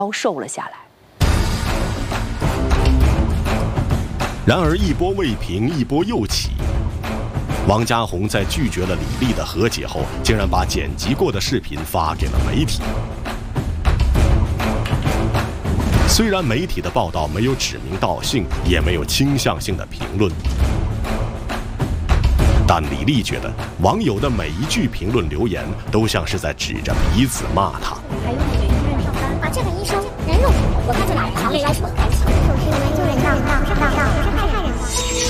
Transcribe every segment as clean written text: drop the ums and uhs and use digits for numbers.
瘦了下来。 然而一波未平，一波又起。王家红在拒绝了李丽的和解后，竟然把剪辑过的视频发给了媒体。虽然媒体的报道没有指名道姓，也没有倾向性的评论，但李丽觉得网友的每一句评论留言都像是在指着鼻子骂她。 还有你的医院上班啊，这个医生人肉什么？我看这俩人强烈要求赶紧，就是因为就是闹，不是害人吗？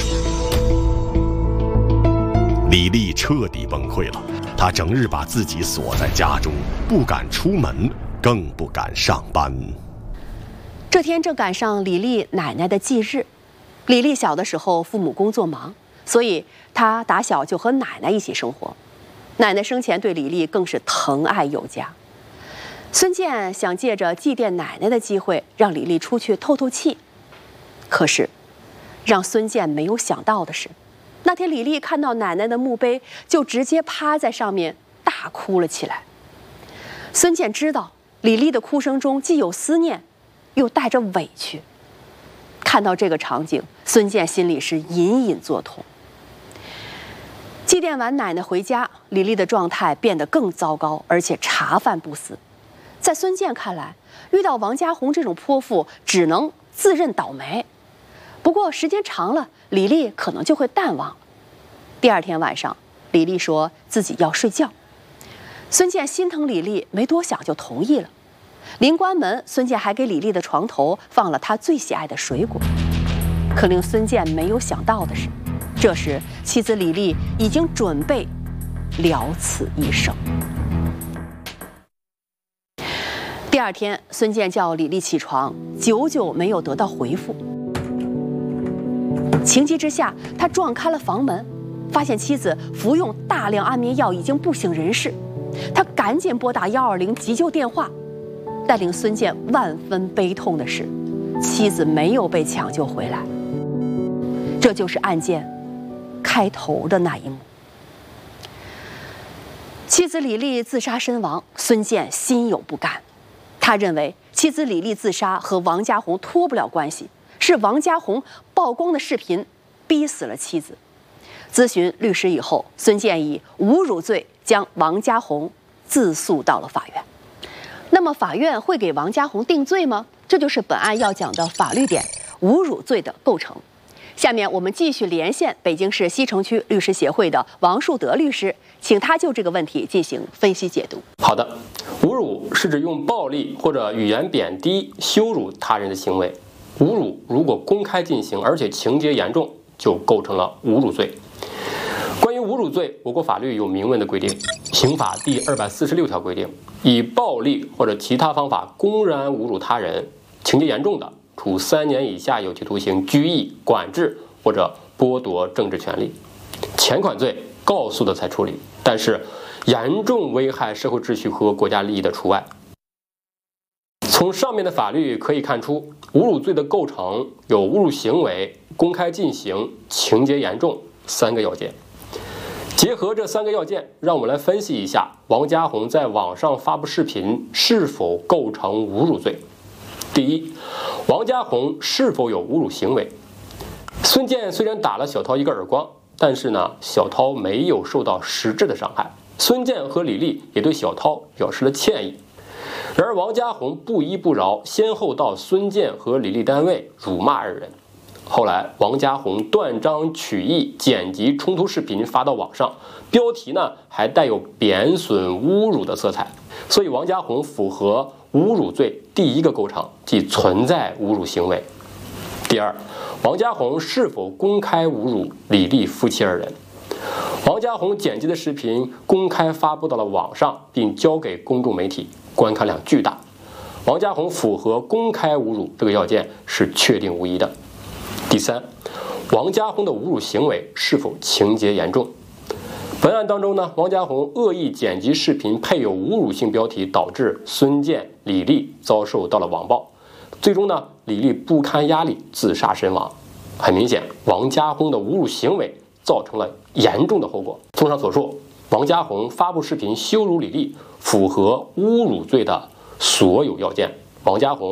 李丽彻底崩溃了，她整日把自己锁在家中，不敢出门，更不敢上班。 这天正赶上李丽奶奶的忌日。李丽小的时候父母工作忙，所以她打小就和奶奶一起生活。奶奶生前对李丽更是疼爱有加。孙健想借着祭奠奶奶的机会，让李丽出去透透气。可是，让孙健没有想到的是，那天李丽看到奶奶的墓碑，就直接趴在上面大哭了起来。孙健知道李丽的哭声中既有思念，又带着委屈。看到这个场景，孙健心里是隐隐作痛。祭奠完奶奶回家，李丽的状态变得更糟糕，而且茶饭不思。在孙健看来，遇到王家红这种泼妇，只能自认倒霉。不过时间长了，李丽可能就会淡忘。第二天晚上，李丽说自己要睡觉。孙健心疼李丽，没多想就同意了。临关门，孙健还给李丽的床头放了他最喜爱的水果。可令孙健没有想到的是，这时妻子李丽已经准备了此一生。第二天，孙健叫李丽起床，久久没有得到回复。情急之下，他撞开了房门，发现妻子服用大量安眠药，已经不省人事。他赶紧拨打120急救电话，但令孙健万分悲痛的是，妻子没有被抢救回来。这就是案件开头的那一幕。妻子李丽自杀身亡，孙健心有不甘。他认为妻子李丽自杀和王家红脱不了关系，是王家红曝光的视频逼死了妻子。咨询律师以后，孙健以侮辱罪将王家红自诉到了法院。那么法院会给王家红定罪吗？这就是本案要讲的法律点，侮辱罪的构成。下面我们继续连线北京市西城区律师协会的王树德律师，请他就这个问题进行分析解读。 好的，侮辱是指用暴力或者语言贬低、羞辱他人的行为。侮辱如果公开进行，而且情节严重，就构成了侮辱罪。关于侮辱罪，我国法律有明文的规定，刑法第246条规定，以暴力或者其他方法公然侮辱他人，情节严重的，处3年以下有期徒刑、拘役、管制或者剥夺政治权利。前款罪告诉的才处理，但是严重危害社会秩序和国家利益的除外。从上面的法律可以看出，侮辱罪的构成有侮辱行为、公开进行、情节严重3个要件。结合这3个要件，让我们来分析一下王家红在网上发布视频是否构成侮辱罪。第一，王家红是否有侮辱行为？孙健虽然打了小涛一个耳光，但是呢，小涛没有受到实质的伤害。孙健和李丽也对小涛表示了歉意。然而王家红不依不饶，先后到孙健和李丽单位辱骂2人。后来王家红断章取义剪辑冲突视频发到网上，标题呢还带有贬损侮辱的色彩，所以王家红符合侮辱罪第1个构成，即存在侮辱行为。第二，王家红是否公开侮辱李丽夫妻2人？王家红剪辑的视频公开发布到了网上，并交给公众媒体，观看量巨大。王家红符合公开侮辱这个要件是确定无疑的。第三，王家红的侮辱行为是否情节严重？本案当中呢，王家红恶意剪辑视频配有侮辱性标题，导致孙健、李丽遭受到了网暴，最终呢，李丽不堪压力自杀身亡。很明显，王家红的侮辱行为造成了严重的后果。综上所述，王家红发布视频羞辱李丽，符合侮辱罪的所有要件， 王家红